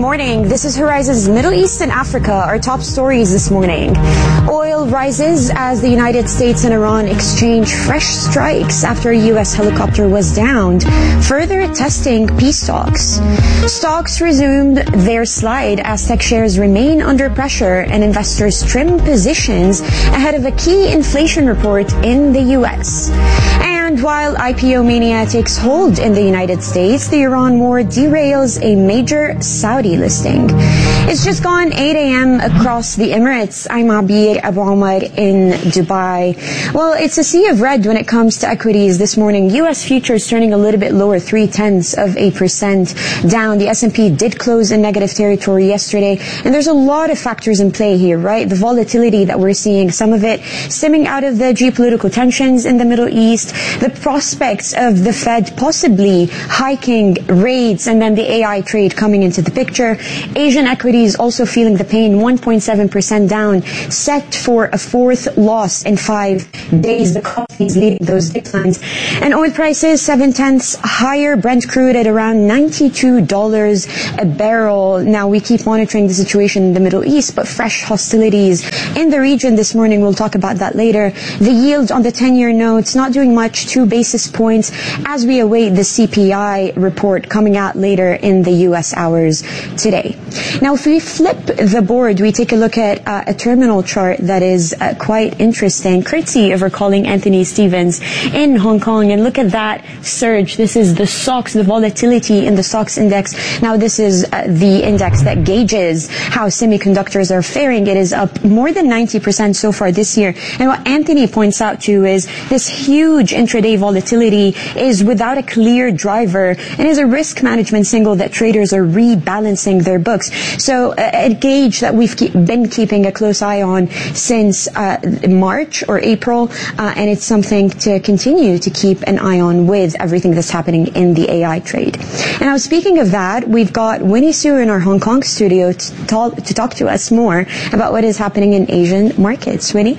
morning. This is Horizon's Middle East and Africa, our top stories this morning. Oil rises as the United States and Iran exchange fresh strikes after a U.S. helicopter was downed, further testing peace talks. Stocks resumed their slide as tech shares remain under pressure and investors trim positions ahead of a key inflation report in the U.S. And while IPO mania takes hold in the United States, the Iran war derails a major Saudi listing. It's just gone 8 a.m. across the Emirates. I'm Abir Abu Omar in Dubai. Well, it's a sea of red when it comes to equities this morning. U.S. futures turning a little bit lower, 0.3% down. The S&P did close in negative territory yesterday. And there's a lot of factors in play here, right? The volatility that we're seeing, some of it stemming out of the geopolitical tensions in the Middle East, the prospects of the Fed possibly hiking rates, and then the AI trade coming into the picture. Asian equities also feeling the pain, 1.7% down, set for a fourth loss in 5 days. The coffees leading those declines. And oil prices 0.7 higher, Brent crude at around $92 a barrel. Now we keep monitoring the situation in the Middle East, but fresh hostilities in the region this morning. We'll talk about that later. The yield on the 10-year notes not doing much, 2 basis points as we await the CPI report coming out later in the U.S. hours today. Now, if we flip the board, we take a look at a terminal chart that is quite interesting, courtesy of our colleague Anthony Stevens in Hong Kong. And look at that surge. This is the SOX, the volatility in the SOX index. Now, this is the index that gauges how semiconductors are faring. It is up more than 90% so far this year. And what Anthony points out to is this huge intraday volatility is without a clear driver and is a risk management signal that traders are rebalancing their books. So a gauge that we've been keeping a close eye on since March or April, and it's something to continue to keep an eye on with everything that's happening in the AI trade. And now, speaking of that, we've got Winnie Su in our Hong Kong studio to talk to us more about what is happening in Asian markets. Winnie?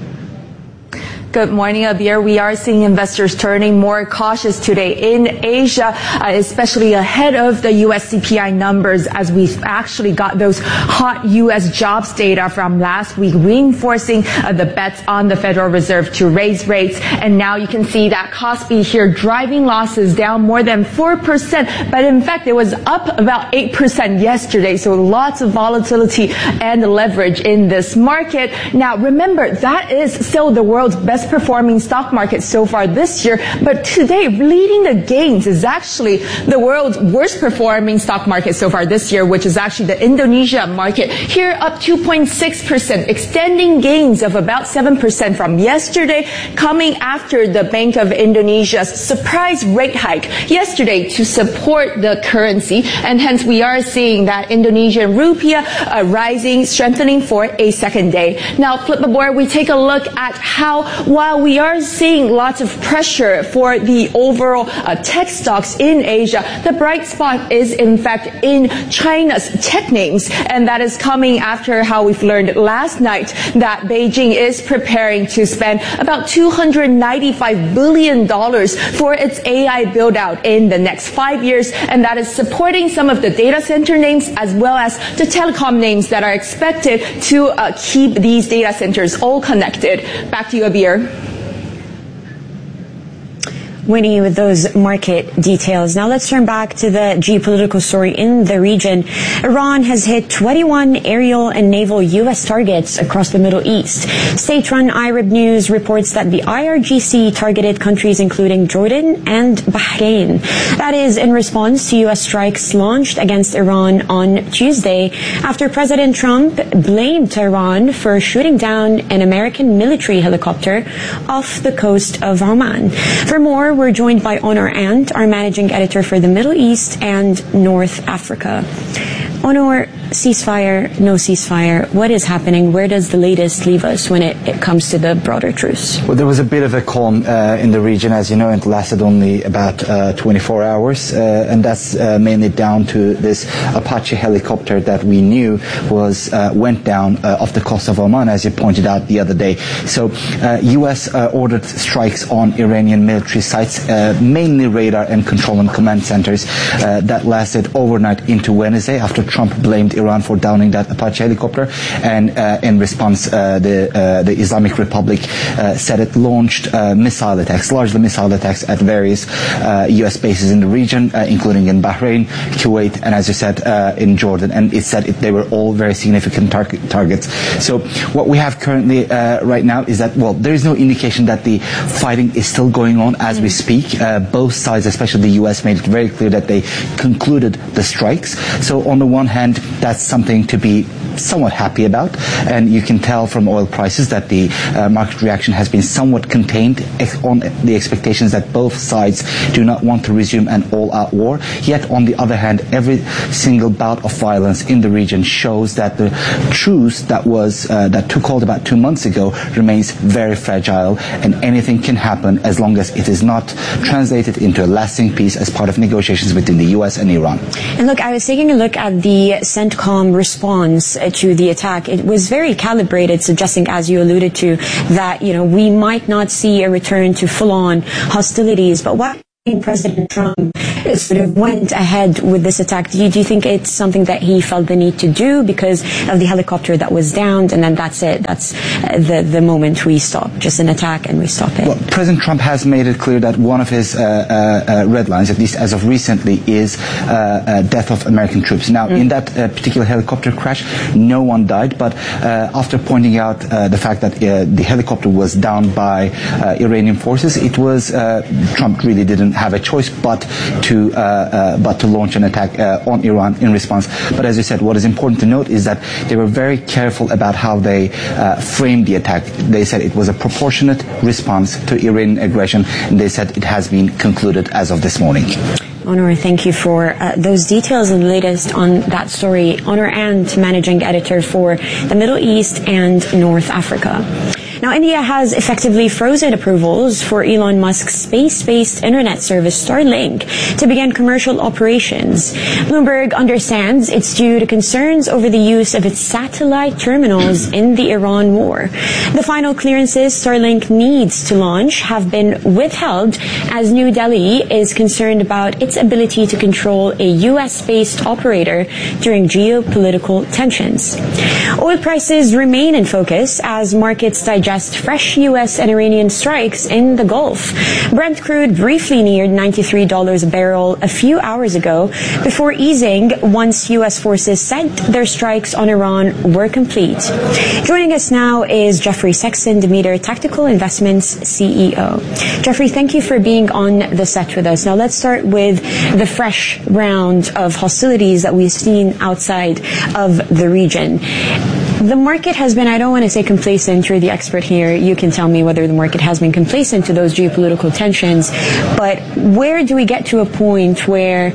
Good morning, Abir. We are seeing investors turning more cautious today in Asia, especially ahead of the U.S. CPI numbers, as we've actually got those hot U.S. jobs data from last week, reinforcing the bets on the Federal Reserve to raise rates. And now you can see that Kospi here driving losses down more than 4%. But in fact, it was up about 8% yesterday. So lots of volatility and leverage in this market. Now, remember, that is still the world's best performing stock market so far this year, but today leading the gains is actually the world's worst performing stock market so far this year, which is actually the Indonesia market. Here up 2.6%, extending gains of about 7% from yesterday, coming after the Bank of Indonesia's surprise rate hike yesterday to support the currency, and hence we are seeing that Indonesian rupiah rising, strengthening for a second day. Now flip the board, we take a look at how, while we are seeing lots of pressure for the overall tech stocks in Asia, the bright spot is in fact in China's tech names, and that is coming after how we've learned last night that Beijing is preparing to spend about $295 billion for its AI build-out in the next 5 years, and that is supporting some of the data center names as well as the telecom names that are expected to keep these data centers all connected. Back to you, Abir. Winnie, with those market details. Now let's turn back to the geopolitical story in the region. Iran has hit 21 aerial and naval U.S. targets across the Middle East. State-run Arab News reports that the IRGC targeted countries including Jordan and Bahrain. That is in response to U.S. strikes launched against Iran on Tuesday after President Trump blamed Tehran for shooting down an American military helicopter off the coast of Oman. For more, we're joined by Onur Ant, our managing editor for the Middle East and North Africa. Onur, ceasefire, no ceasefire, what is happening? Where does the latest leave us when it comes to the broader truce? Well, there was a bit of a calm in the region, as you know, it lasted only about 24 hours, and that's mainly down to this Apache helicopter that we knew went down off the coast of Oman, as you pointed out the other day. So U.S. ordered strikes on Iranian military sites, mainly radar and control and command centers, that lasted overnight into Wednesday after Trump blamed Iran for downing that Apache helicopter, and in response, the Islamic Republic said it launched missile attacks, largely missile attacks at various U.S. bases in the region, including in Bahrain, Kuwait, and as you said, in Jordan. And it said they were all very significant targets. So what we have currently right now is that, well, there is no indication that the fighting is still going on as we speak. Both sides, especially the U.S., made it very clear that they concluded the strikes. So on the one hand, that's something to be somewhat happy about, and you can tell from oil prices that the market reaction has been somewhat contained on the expectations that both sides do not want to resume an all-out war. Yet on the other hand, every single bout of violence in the region shows that the truce that took hold about 2 months ago remains very fragile, and anything can happen as long as it is not translated into a lasting peace as part of negotiations between the U.S. and Iran. And look, I was taking a look at the CENTCOM response to the attack. It was very calibrated, suggesting, as you alluded to, that, we might not see a return to full-on hostilities. But what President Trump sort of went ahead with this attack? Do you think it's something that he felt the need to do because of the helicopter that was downed, and then that's it? That's the moment we stop, just an attack and we stop it? Well, President Trump has made it clear that one of his red lines, at least as of recently, is death of American troops. Now, in that particular helicopter crash, no one died, but after pointing out the fact that the helicopter was downed by Iranian forces, it was Trump really didn't have a choice but to launch an attack on Iran in response. But as you said, what is important to note is that they were very careful about how they framed the attack. They said it was a proportionate response to Iranian aggression, and they said it has been concluded as of this morning. Onur, thank you for those details and the latest on that story. Onur Ant, managing editor for the Middle East and North Africa. Now, India has effectively frozen approvals for Elon Musk's space-based internet service Starlink to begin commercial operations. Bloomberg understands it's due to concerns over the use of its satellite terminals in the Iran war. The final clearances Starlink needs to launch have been withheld as New Delhi is concerned about its ability to control a U.S.-based operator during geopolitical tensions. Oil prices remain in focus as markets digest fresh U.S. and Iranian strikes in the Gulf. Brent crude briefly neared $93 a barrel a few hours ago before easing once U.S. forces said their strikes on Iran were complete. Joining us now is Jeffrey Sexton, Demeter Tactical Investments CEO. Jeffrey, thank you for being on the set with us. Now let's start with the fresh round of hostilities that we've seen outside of the region. The market has been, I don't want to say complacent, you're the expert here, you can tell me whether the market has been complacent to those geopolitical tensions, but where do we get to a point where,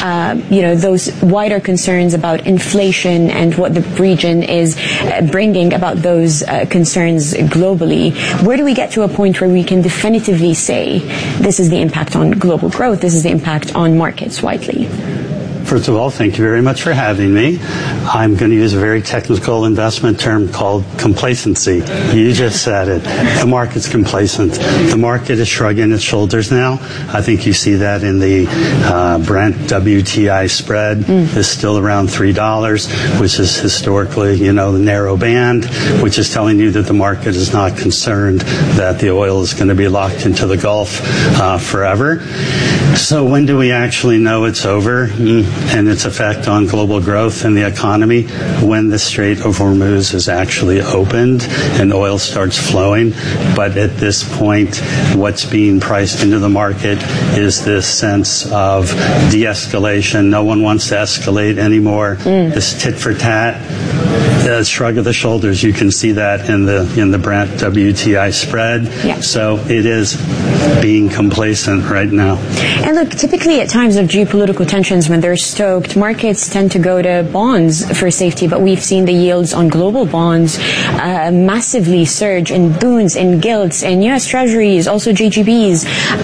those wider concerns about inflation and what the region is bringing about those concerns globally, where do we get to a point where we can definitively say this is the impact on global growth, this is the impact on markets widely? First of all, thank you very much for having me. I'm going to use a very technical investment term called complacency. You just said it. The market's complacent. The market is shrugging its shoulders now. I think you see that in the Brent WTI spread is still around $3, which is historically, the narrow band, which is telling you that the market is not concerned that the oil is going to be locked into the Gulf forever. So when do we actually know it's over and its effect on global growth and the economy? When the Strait of Hormuz is actually opened and oil starts flowing. But at this point, what's being priced into the market is this sense of de-escalation. No one wants to escalate anymore. This tit for tat, shrug of the shoulders. You can see that in the Brent WTI spread. Yeah. So it is being complacent right now. And look, typically at times of geopolitical tensions, when they're stoked, markets tend to go to bonds for safety, but we've seen the yields on global bonds massively surge in bunds, in gilts, in U.S. Treasuries, also JGBs.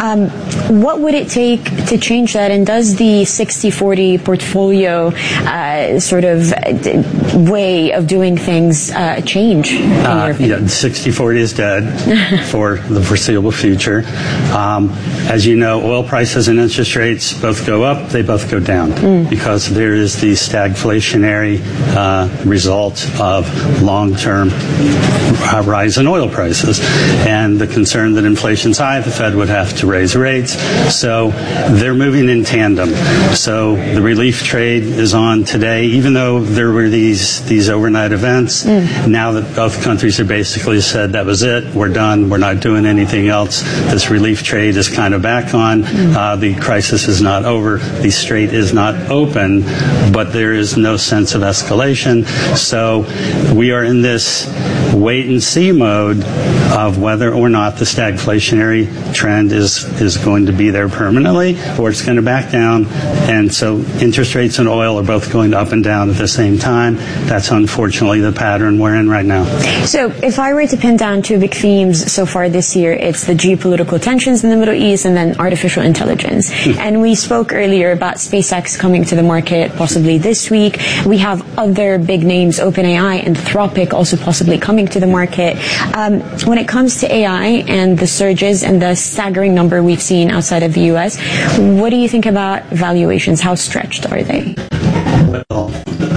What would it take to change that? And does the 60-40 portfolio sort of way way of doing things change, in your opinion? 60-40 is dead for the foreseeable future. As you know, oil prices and interest rates both go up, they both go down, because there is the stagflationary result of long-term rise in oil prices. And the concern that inflation's high, the Fed would have to raise rates. So they're moving in tandem. So the relief trade is on today, even though there were these overnight events. Now that both countries have basically said that was it, we're done, we're not doing anything else. This relief trade is kind of back on. The crisis is not over. The strait is not open, but there is no sense of escalation. So we are in this wait and see mode of whether or not the stagflationary trend is going to be there permanently, or it's going to back down. And so interest rates and oil are both going up and down at the same time. That's unfortunately the pattern we're in right now. So if I were to pin down two big themes so far this year, it's the geopolitical tensions in the Middle East and then artificial intelligence. And we spoke earlier about SpaceX coming to the market possibly this week. We have other big names, OpenAI and Anthropic, also possibly coming to the market. When it comes to AI and the surges and the staggering number we've seen outside of the US, what do you think about valuations? How stretched are they? Well,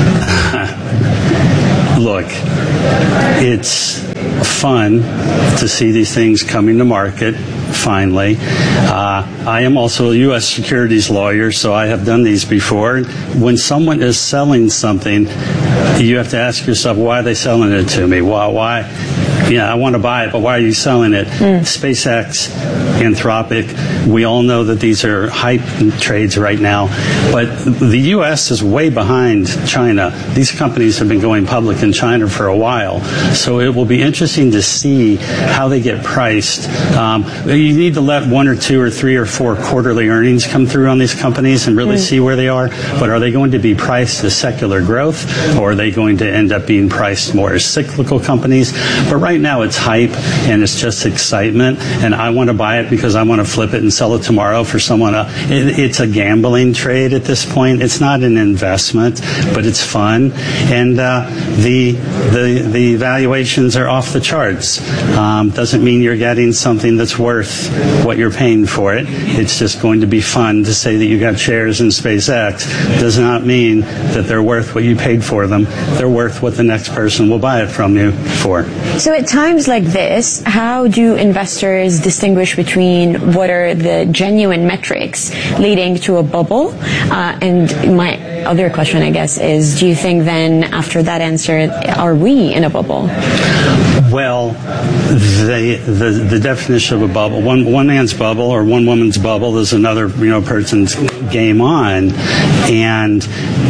look, it's fun to see these things coming to market finally. I am also a U.S. securities lawyer, so I have done these before. When someone is selling something, you have to ask yourself, why are they selling it to me? Why? Yeah, I want to buy it, but why are you selling it? SpaceX, Anthropic, we all know that these are hype trades right now, but the U.S. is way behind China. These companies have been going public in China for a while, so it will be interesting to see how they get priced. You need to let 1 or 2 or 3 or 4 quarterly earnings come through on these companies and really see where they are, but are they going to be priced as secular growth, or are they going to end up being priced more as cyclical companies? But right now it's hype and it's just excitement, and I want to buy it because I want to flip it and sell it tomorrow for someone else. It's a gambling trade at this point. It's not an investment, but it's fun, and the valuations are off the charts. Doesn't mean you're getting something that's worth what you're paying for it. It's just going to be fun to say that you got shares in SpaceX. Does not mean that they're worth what you paid for them. They're worth what the next person will buy it from you for. So at times like this, how do investors distinguish between what are the genuine metrics leading to a bubble? And my other question, I guess, is do you think then after that answer, are we in a bubble? Well, the definition of a bubble, one man's bubble or one woman's bubble is another person's game on. And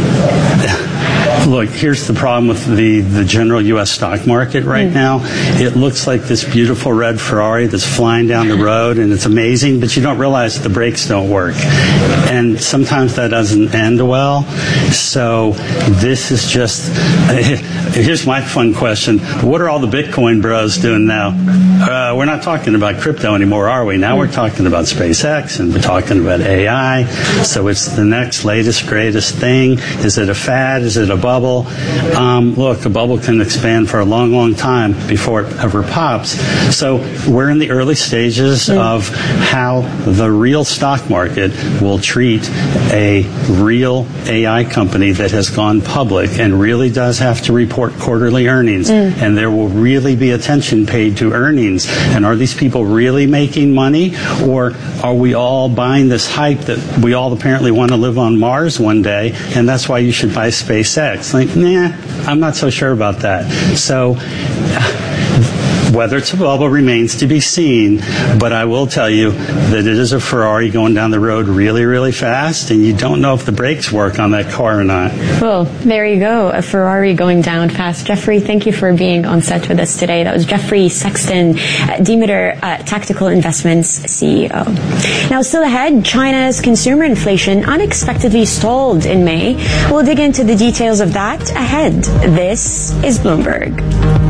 look, here's the problem with the general U.S. stock market right now. It looks like this beautiful red Ferrari that's flying down the road, and it's amazing, but you don't realize that the brakes don't work. And sometimes that doesn't end well. So this is just, here's my fun question. What are all the Bitcoin bros doing now? We're not talking about crypto anymore, are we? Now we're talking about SpaceX, and we're talking about AI. So it's the next latest, greatest thing. Is it a fad? Is it a bubble? Look, a bubble can expand for a long, long time before it ever pops. So we're in the early stages of how the real stock market will treat a real AI company that has gone public and really does have to report quarterly earnings. And there will really be attention paid to earnings. And are these people really making money? Or are we all buying this hype that we all apparently want to live on Mars one day, and that's why you should buy SpaceX? Like, nah, I'm not so sure about that. So whether it's a bubble remains to be seen, but I will tell you that it is a Ferrari going down the road really, really fast, and you don't know if the brakes work on that car or not. Well, there you go, a Ferrari going down fast. Jeffrey, thank you for being on set with us today. That was Jeffrey Sexton, Demeter Tactical Investments CEO. Now, still ahead, China's consumer inflation unexpectedly stalled in May. We'll dig into the details of that ahead. This is Bloomberg.